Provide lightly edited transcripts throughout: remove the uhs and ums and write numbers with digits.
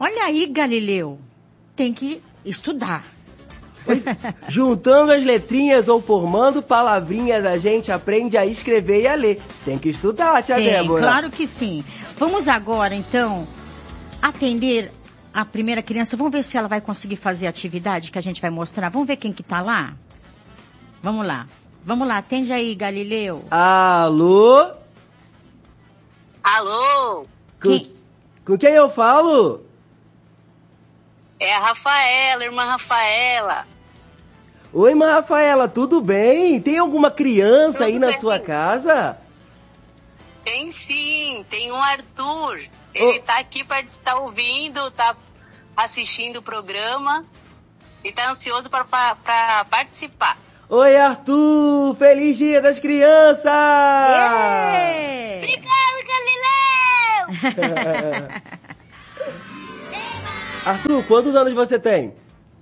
Olha aí, Galileu. Tem que estudar. Juntando as letrinhas ou formando palavrinhas, a gente aprende a escrever e a ler. Tem que estudar, tia Débora. Claro que sim. Vamos agora, então, atender a primeira criança. Vamos ver se ela vai conseguir fazer a atividade que a gente vai mostrar. Vamos ver quem que tá lá? Vamos lá. Vamos lá, atende aí, Galileu. Alô? Alô? Com quem eu falo? É a Rafaela, irmã Rafaela. Oi, irmã Rafaela, tudo bem? Tem alguma criança Tudo aí na bem. sua casa? Tem sim, tem um Arthur. Ele tá aqui tá ouvindo, tá assistindo o programa e tá ansioso para participar. Oi, Arthur! Feliz Dia das Crianças! Yeah! Obrigado, Galileu! Arthur, quantos anos você tem?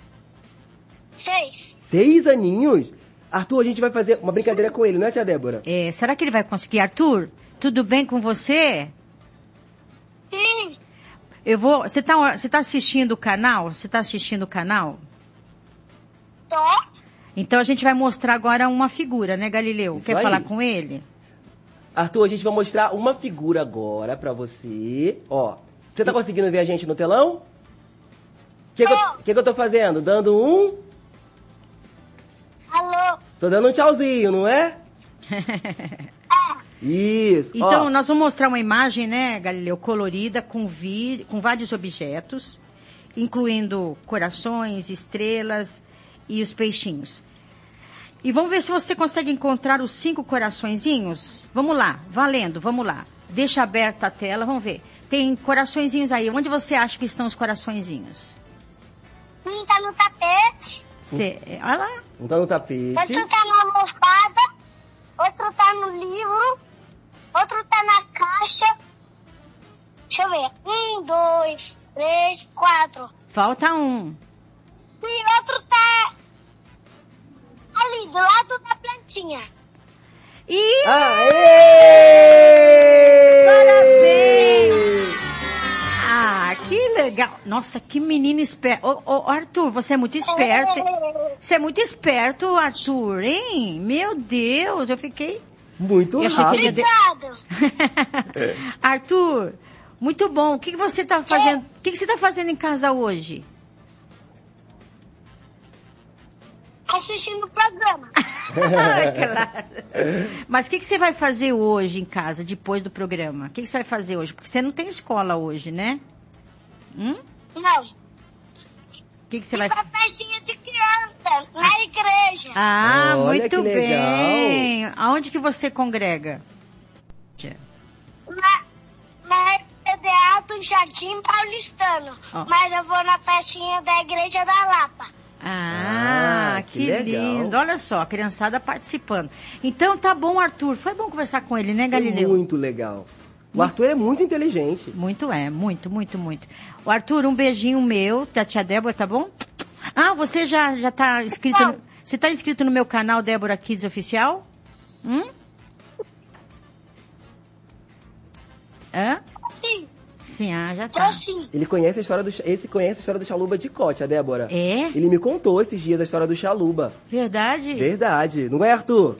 6. 6 aninhos? Arthur, a gente vai fazer uma brincadeira com ele, não é, tia Débora? Será que ele vai conseguir? Arthur, tudo bem com você? Sim. Você tá assistindo o canal? Você tá assistindo o canal? Tô. Então a gente vai mostrar agora uma figura, né, Galileu? Isso Quer aí. falar com ele? Arthur, a gente vai mostrar uma figura agora pra você. Ó, você tá conseguindo ver a gente no telão? O que eu tô fazendo? Dando um... Alô? Tô dando um tchauzinho, não é? Isso. Então, ó. nós vamos mostrar uma imagem, né, Galileu, colorida, com vários objetos, incluindo corações, estrelas e os peixinhos. E vamos ver se você consegue encontrar os 5 coraçõezinhos. Vamos lá, valendo, vamos lá. Deixa aberta a tela, vamos ver. Tem coraçõezinhos aí. Onde você acha que estão os coraçõezinhos? Um tá no tapete. Olha lá. Um tá no tapete. Outro tá na almofada. Outro tá no livro. Outro tá na caixa. Deixa eu ver. 1, 2, 3, 4. Falta um. E outro tá ali, do lado da plantinha. E Parabéns! Ah, que legal. Nossa, que menino esperto. Ô, Arthur, você é muito esperto. Você é muito esperto, Arthur, hein? Meu Deus, eu fiquei... Muito Eu achei que rápido. ele ia Arthur, muito bom. O que você está fazendo? O que você está fazendo em casa hoje? Assistindo o programa. Claro. Mas o que você vai fazer hoje em casa, depois do programa? O que você vai fazer hoje? Porque você não tem escola hoje, né? Não. O que você vai... Fica festinha de criança, na igreja. Ah, Olha muito que legal. bem. Aonde que você congrega? Na PDA do Jardim Paulistano. Ó. Mas eu vou na festinha da Igreja da Lapa. Ah, que legal. lindo. Olha só, a criançada participando. Então tá bom, Arthur. Foi bom conversar com ele, né, Foi Galileu? muito legal. O Arthur é muito inteligente. Muito. O Arthur, um beijinho meu, da tia Débora, tá bom? Ah, você já tá inscrito... Você tá inscrito no meu canal Débora Kids Oficial? Hã? Sim, Sim, já tá. tô sim. Ele conhece a história do Chaluba de Cote, a Débora. É? Ele me contou esses dias a história do Chaluba. Verdade? Verdade. Não é, Arthur?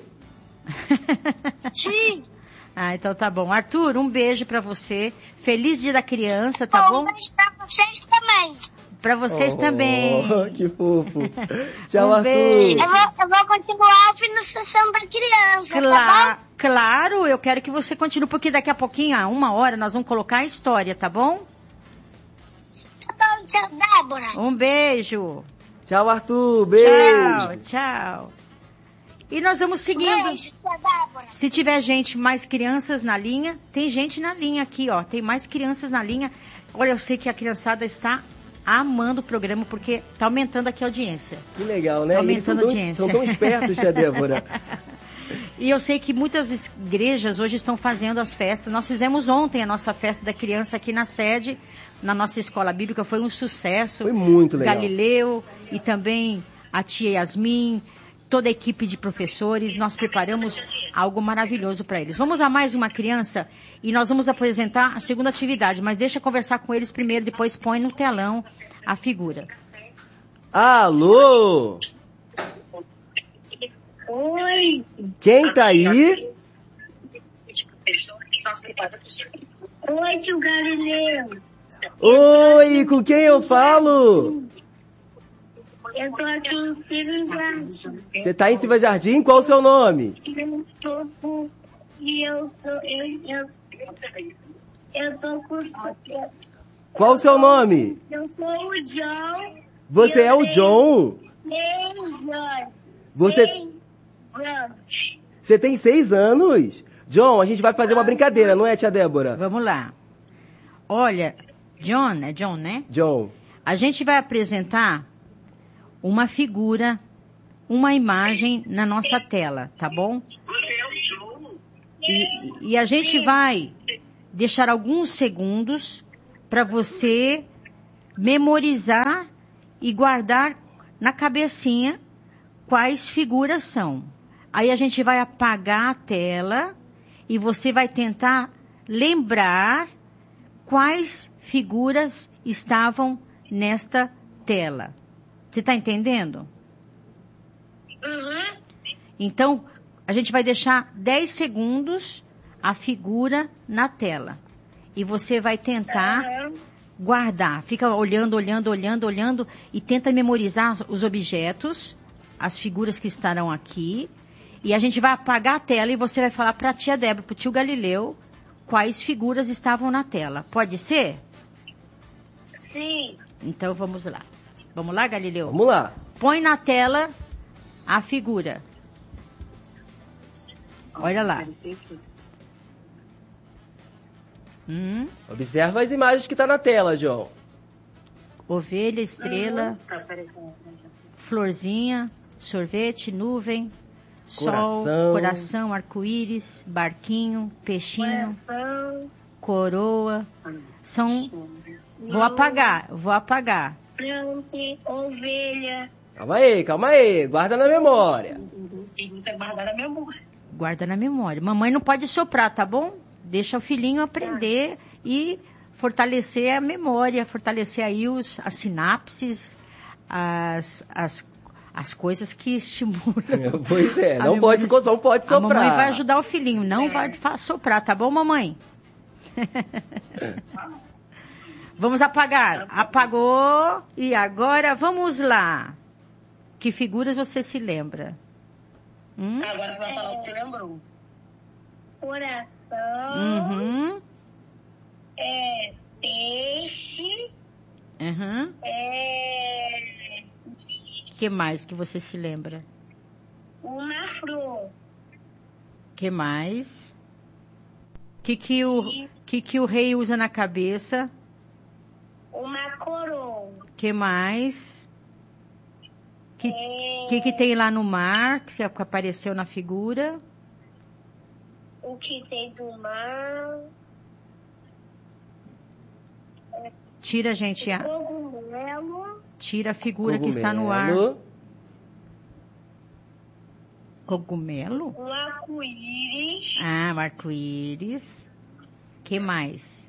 Sim. Ah, então tá bom. Arthur, um beijo pra você. Feliz Dia da Criança, tá bom? Um beijo pra vocês também. Pra vocês também. Que fofo. Tchau, Um Arthur. beijo. Eu vou continuar a sessão da criança, tá bom? Claro, eu quero que você continue, porque daqui a pouquinho, 1 hora, nós vamos colocar a história, tá bom? Tá bom, tia Débora. Um beijo. Tchau, Arthur. Beijo. Tchau. E nós vamos seguindo. Beijo, tia Débora. Se tiver mais crianças na linha, tem gente na linha aqui, ó. Tem mais crianças na linha. Olha, eu sei que a criançada está amando o programa, porque tá aumentando aqui a audiência. Que legal, né? Tá Eles aumentando a audiência. São tão espertos, tia Débora. E eu sei que muitas igrejas hoje estão fazendo as festas. Nós fizemos ontem a nossa festa da criança aqui na sede, na nossa escola bíblica. Foi um sucesso. Foi muito legal. Galileu e também a tia Yasmin toda a equipe de professores, nós preparamos algo maravilhoso para eles. Vamos a mais uma criança e nós vamos apresentar a segunda atividade, mas deixa eu conversar com eles primeiro, depois põe no telão a figura. Alô? Oi. Quem tá aí? Oi, tio Galileu. Oi, com quem eu falo? Eu tô aqui em Silva Jardim. Você tá em Silva Jardim? Qual o seu nome? Eu tô com... Qual o seu nome? Eu sou o John. Você é o John? 6 anos. Você... 6 anos. Você tem 6 anos? John, a gente vai fazer uma brincadeira, não é, tia Débora? Vamos lá. Olha, John, é John, né? John. A gente vai apresentar uma figura, uma imagem na nossa tela, tá bom? E a gente vai deixar alguns segundos para você memorizar e guardar na cabecinha quais figuras são. Aí a gente vai apagar a tela e você vai tentar lembrar quais figuras estavam nesta tela. Você está entendendo? Uhum. Então, a gente vai deixar 10 segundos a figura na tela. E você vai tentar guardar. Fica olhando e tenta memorizar os objetos, as figuras que estarão aqui. E a gente vai apagar a tela e você vai falar para a tia Débora, para o tio Galileu, quais figuras estavam na tela. Pode ser? Sim. Então, vamos lá. Vamos lá, Galileu? Vamos lá. Põe na tela a figura. Olha lá. Observa as imagens que tá na tela, John. Ovelha, estrela, florzinha, sorvete, nuvem, sol, coração, arco-íris, barquinho, peixinho, coroa. São... Vou apagar. Planta, ovelha. Calma aí. Guarda na memória. Tem que guardar na memória. Guarda na memória. Mamãe não pode soprar, tá bom? Deixa o filhinho aprender e fortalecer a memória, fortalecer aí as sinapses, as coisas que estimulam. Pois é, não pode soprar. A mamãe vai ajudar o filhinho, não vai soprar, tá bom, mamãe? Vamos apagar. Apagou. E agora vamos lá. Que figuras você se lembra? Agora você vai falar o que você lembrou. Coração. Uhum. Peixe. Uhum. Que mais que você se lembra? Uma flor. Que mais? Que o rei usa na cabeça? Uma coroa. Que mais? Que tem lá no mar, que apareceu na figura? O que tem do mar? Tira, gente, Cogumelo. tira a figura que está no ar. Cogumelo? Um arco-íris. Ah, um arco-íris. Que mais?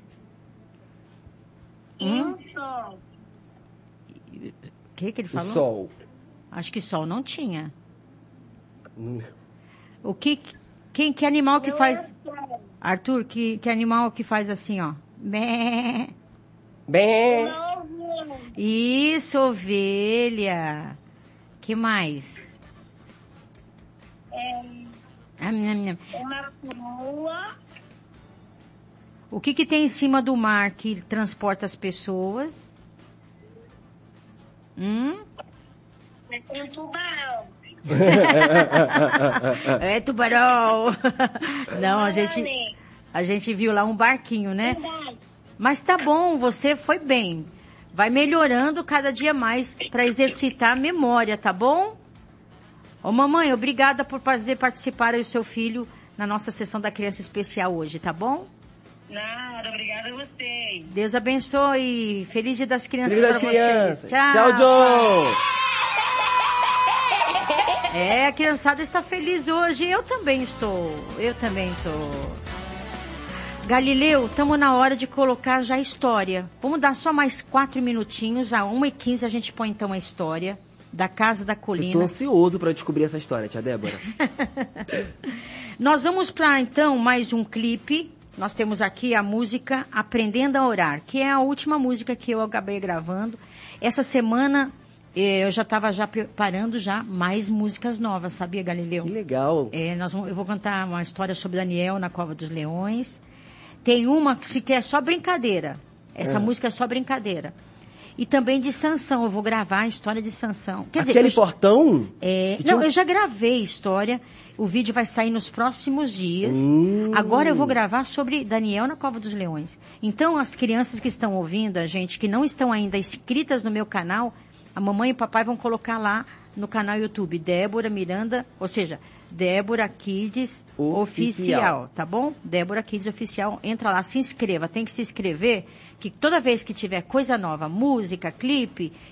E um sol. O que ele O falou? sol. Acho que sol não tinha. O que animal que faz... Arthur, que animal que faz assim, ó? Bé. Bem. Isso, ovelha. Que mais? Uma coroa. O que tem em cima do mar que transporta as pessoas? Um tubarão. É tubarão. Não, a gente viu lá um barquinho, né? Mas tá bom, você foi bem. Vai melhorando cada dia mais para exercitar a memória, tá bom? Ô mamãe, obrigada por fazer participar aí o seu filho na nossa sessão da criança especial hoje, tá bom? Nada, obrigada a vocês. Deus abençoe. Feliz Dia das Crianças Feliz das para crianças. vocês. Tchau. Tchau, John. A criançada está feliz hoje. Eu também estou. Galileu, estamos na hora de colocar já a história. Vamos dar só mais 4 minutinhos. A 1h15 a gente põe então a história da Casa da Colina. Eu tô ansioso para descobrir essa história, tia Débora. Nós vamos para então mais um clipe. Nós temos aqui a música Aprendendo a Orar, que é a última música que eu acabei gravando. Essa semana eu já estava preparando mais músicas novas, sabia, Galileu? Que legal. Eu vou cantar uma história sobre Daniel na Cova dos Leões. Tem uma que é só brincadeira. Essa música é só brincadeira. E também de Sansão. Eu vou gravar a história de Sansão. Portão? Não, eu já gravei a história. O vídeo vai sair nos próximos dias. Agora eu vou gravar sobre Daniel na Cova dos Leões. Então, as crianças que estão ouvindo a gente, que não estão ainda inscritas no meu canal, a mamãe e o papai vão colocar lá no canal YouTube, Débora Miranda, ou seja, Débora Kids Oficial, tá bom? Débora Kids Oficial, entra lá, se inscreva, tem que se inscrever, que toda vez que tiver coisa nova, música, clipe,